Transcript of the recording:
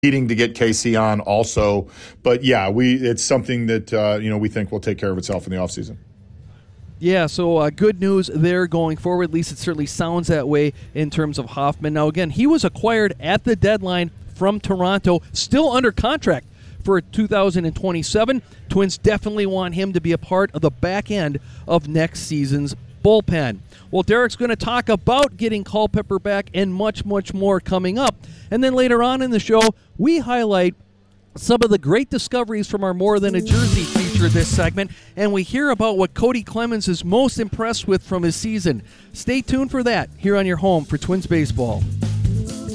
needing to get Casey on also. But yeah, it's something that we think will take care of itself in the offseason. Yeah, so good news there going forward. At least it certainly sounds that way in terms of Hoffman. Now, again, he was acquired at the deadline from Toronto, still under contract for 2027. Twins definitely want him to be a part of the back end of next season's bullpen. Well, Derek's going to talk about getting Culpepper back and much, much more coming up. And then later on in the show, we highlight some of the great discoveries from our More Than a Jersey feature this segment, and we hear about what Cody Clemens is most impressed with from his season. Stay tuned for that here on your home for Twins Baseball.